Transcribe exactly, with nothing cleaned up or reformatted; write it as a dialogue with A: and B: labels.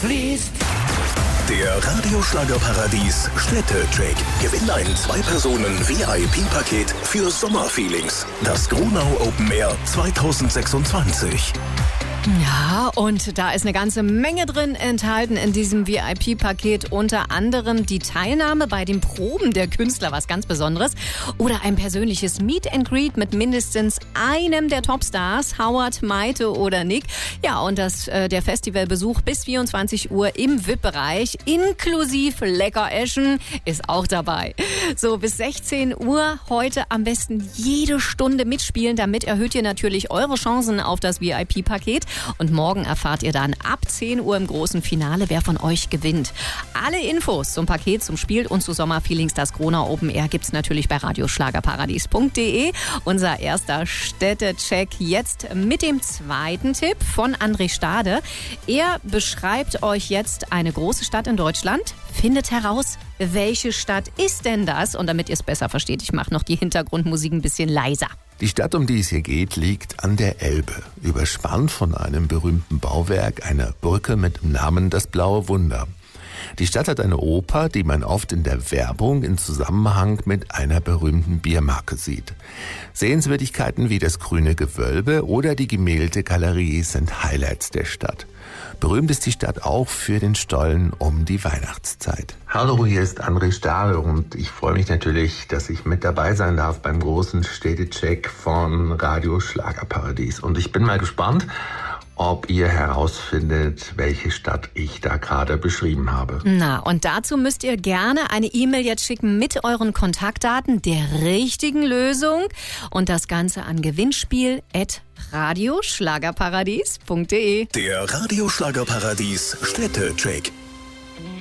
A: fließt.
B: Der Radioschlagerparadies Städtecheck. Gewinn ein Zwei-Personen-V I P-Paket für Sommerfeelings. Das Gronau Open Air zwanzig sechsundzwanzig.
C: Ja, und da ist eine ganze Menge drin enthalten in diesem V I P-Paket. Unter anderem die Teilnahme bei den Proben der Künstler, was ganz Besonderes. Oder ein persönliches Meet and Greet mit mindestens einem der Topstars, Howard, Maite oder Nick. Ja, und das, äh, der Festivalbesuch bis vierundzwanzig Uhr im V I P-Bereich, inklusive Leckereschen, ist auch dabei. So, bis sechzehn Uhr heute am besten jede Stunde mitspielen. Damit erhöht ihr natürlich eure Chancen auf das V I P-Paket. Und morgen erfahrt ihr dann ab zehn Uhr im großen Finale, wer von euch gewinnt. Alle Infos zum Paket, zum Spiel und zu Sommerfeelings, das Gronau Open Air, gibt's natürlich bei radioschlagerparadies punkt de. Unser erster Städtecheck jetzt mit dem zweiten Tipp von André Stade. Er beschreibt euch jetzt eine große Stadt in Deutschland. Findet heraus, welche Stadt ist denn das? Und damit ihr es besser versteht, ich mache noch die Hintergrundmusik ein bisschen leiser.
D: Die Stadt, um die es hier geht, liegt an der Elbe, überspannt von einem berühmten Bauwerk, einer Brücke mit dem Namen Das Blaue Wunder. Die Stadt hat eine Oper, die man oft in der Werbung in Zusammenhang mit einer berühmten Biermarke sieht. Sehenswürdigkeiten wie das Grüne Gewölbe oder die Gemäldegalerie sind Highlights der Stadt. Berühmt ist die Stadt auch für den Stollen um die Weihnachtszeit. Hallo, hier ist André Stade und ich freue mich natürlich, dass ich mit dabei sein darf beim großen Städtecheck von Radio Schlagerparadies. Und ich bin mal gespannt, ob ihr herausfindet, welche Stadt ich da gerade beschrieben habe.
C: Na, und dazu müsst ihr gerne eine E-Mail jetzt schicken mit euren Kontaktdaten der richtigen Lösung und das Ganze an Gewinnspiel at radioschlagerparadies punkt de.
B: Der Radioschlagerparadies Städtecheck.